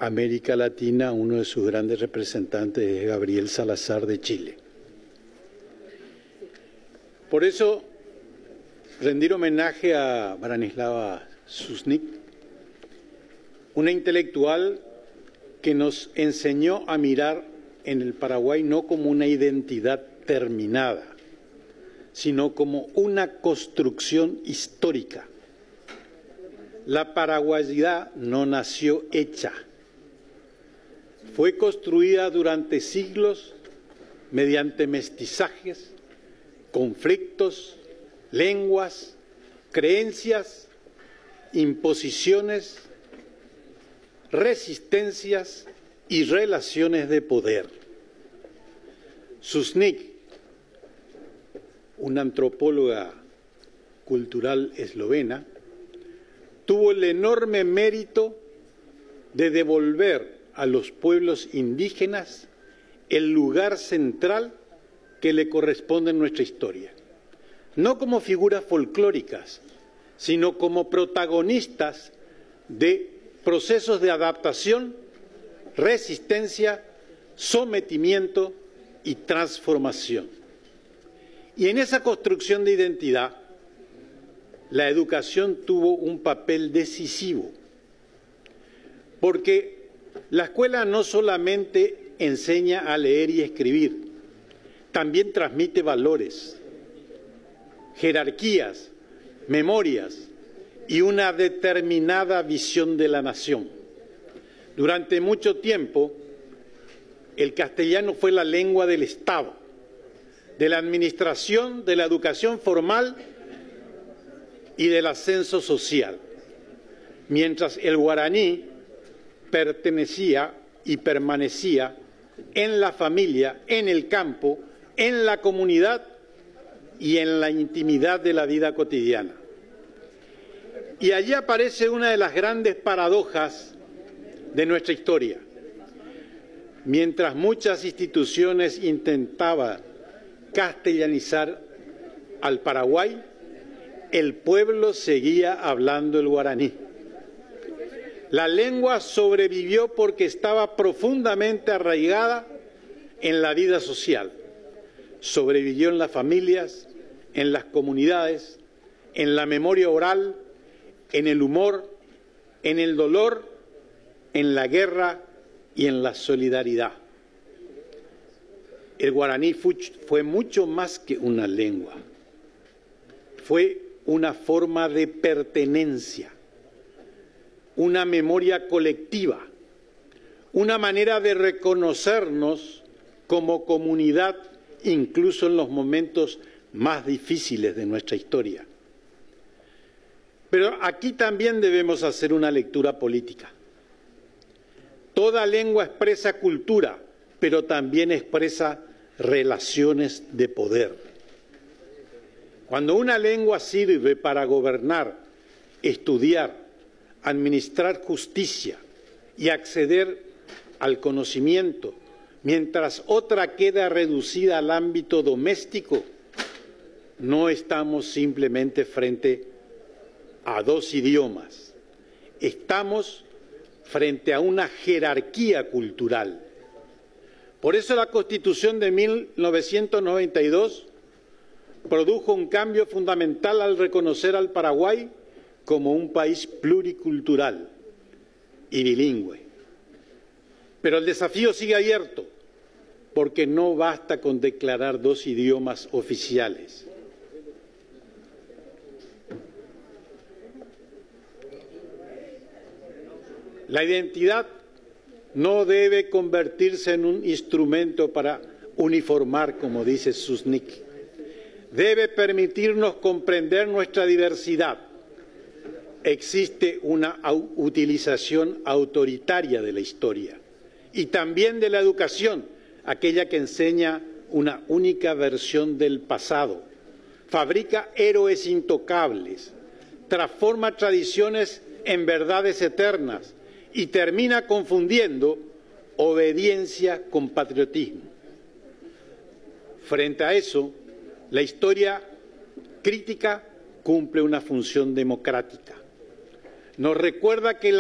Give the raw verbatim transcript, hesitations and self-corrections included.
América Latina, uno de sus grandes representantes es Gabriel Salazar de Chile. Por eso, rendir homenaje a Branislava Sušnik, una intelectual que nos enseñó a mirar en el Paraguay no como una identidad terminada, sino como una construcción histórica. La paraguayidad no nació hecha, fue construida durante siglos mediante mestizajes, conflictos, lenguas, creencias, imposiciones, resistencias y relaciones de poder. Sušnik, una antropóloga cultural eslovena, tuvo el enorme mérito de devolver a los pueblos indígenas el lugar central que le corresponde en nuestra historia, no como figuras folclóricas, sino como protagonistas de procesos de adaptación, resistencia, sometimiento y transformación. Y en esa construcción de identidad, la educación tuvo un papel decisivo, porque la escuela no solamente enseña a leer y escribir, también transmite valores, jerarquías, memorias y una determinada visión de la nación. Durante mucho tiempo, el castellano fue la lengua del Estado, de la administración, de la educación formal y del ascenso social, mientras el guaraní pertenecía y permanecía en la familia, en el campo, en la comunidad y en la intimidad de la vida cotidiana. Y allí aparece una de las grandes paradojas de nuestra historia. Mientras muchas instituciones intentaban castellanizar al Paraguay, el pueblo seguía hablando el guaraní. La lengua sobrevivió porque estaba profundamente arraigada en la vida social. Sobrevivió en las familias, en las comunidades, en la memoria oral, en el humor, en el dolor, en la guerra y en la solidaridad. El guaraní fue mucho más que una lengua. Fue una forma de pertenencia, una memoria colectiva, una manera de reconocernos como comunidad incluso en los momentos más difíciles de nuestra historia. Pero aquí también debemos hacer una lectura política. Toda lengua expresa cultura, pero también expresa relaciones de poder. Cuando una lengua sirve para gobernar, estudiar, administrar justicia y acceder al conocimiento, mientras otra queda reducida al ámbito doméstico, no estamos simplemente frente a dos idiomas, estamos frente a una jerarquía cultural. Por eso la Constitución de mil novecientos noventa y dos produjo un cambio fundamental al reconocer al Paraguay como un país pluricultural y bilingüe. Pero el desafío sigue abierto, porque no basta con declarar dos idiomas oficiales. La identidad no debe convertirse en un instrumento para uniformar, como dice Sušnik. Debe permitirnos comprender nuestra diversidad. Existe una utilización autoritaria de la historia y también de la educación, aquella que enseña una única versión del pasado, fabrica héroes intocables, transforma tradiciones en verdades eternas y termina confundiendo obediencia con patriotismo. Frente a eso, la historia crítica cumple una función democrática. Nos recuerda que la